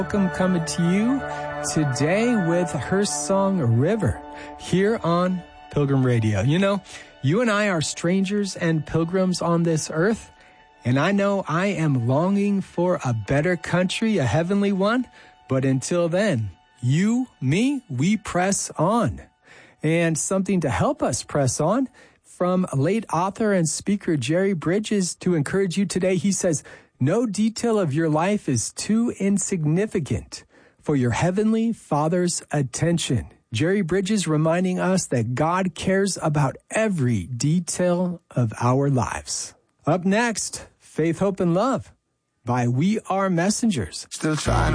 Welcome coming to you today with her song River here on Pilgrim Radio. You know, you and I are strangers and pilgrims on this earth, and I know I am longing for a better country, a heavenly one. But until then, you, me, we press on. And something to help us press on from late author and speaker Jerry Bridges to encourage you today. He says, no detail of your life is too insignificant for your heavenly Father's attention. Jerry Bridges reminding us that God cares about every detail of our lives. Up next, Faith, Hope, and Love by We Are Messengers. Still trying.